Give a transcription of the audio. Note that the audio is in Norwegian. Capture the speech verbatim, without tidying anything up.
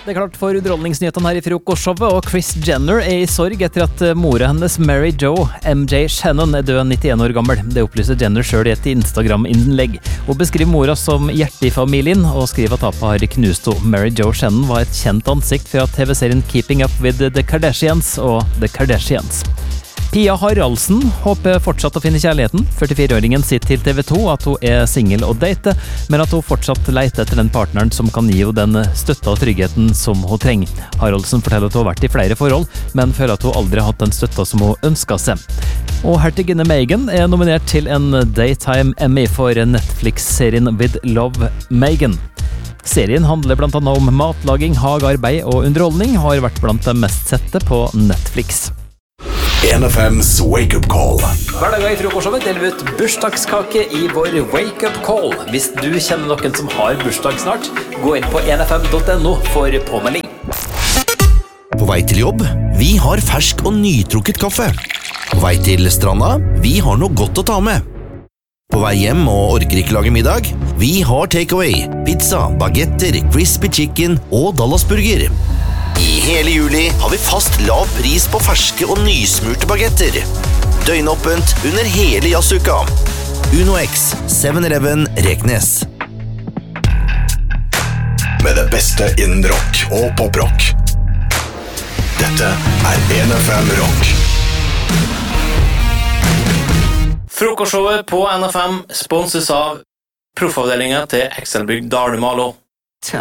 Det er klart for underholdningsnyhetene her i frokostshowet, og Kris Jenner er i sorg etter at mora hennes, Mary Jo M J Shannon, er død nittien år gammel. Det opplyser Jenner selv i et Instagram-innlegg. Hun beskriver mora som hjerte i familien, og skriver at tapet har knust henne. Mary Jo Shannon var et kjent ansikt fra T V-serien Keeping Up with the Kardashians og The Kardashians. Pia Haraldsen håper fortsatt å finne kjærligheten. førtifire-åringen sier til T V to at hun er single og date, men at hun fortsatt leter etter den partneren som kan gi henne den støtta og tryggheten som hun trenger. Haraldsen forteller at hun har vært i flere forhold, men føler at hun aldri har hatt den støtta som hun ønsker seg. Og hertuginne Meghan er nominert til en Daytime Emmy for Netflix-serien With Love, Meghan. Serien handler blant annet om matlaging, hagearbeid og underholdning, og har vært blant de mest sette på Netflix. N F M's Wake Up Call. Hver dag i frokostshowet deler vi ut bursdagskake i vår Wake Up Call. Hvis du kjenner noen som har bursdag snart, gå inn på n f m punktum no for påmelding. På vei til jobb, vi har fersk og nytrukket kaffe. På vei til stranda, vi har noe godt å ta med. På vei hjem og orker ikke lage middag, vi har takeaway, pizza, bagetter, crispy chicken og Dallasburger. I hele juli har vi fast lav pris på ferske og nysmurte bagetter. Døgnåpent under hele jazzuka. Uno X, seven eleven, Reknes. Med det beste innen rock og poprock. Dette er N F M Rock. Frokostshowet på N F M sponses av proffavdelingen til Excelbygg Dalmalo.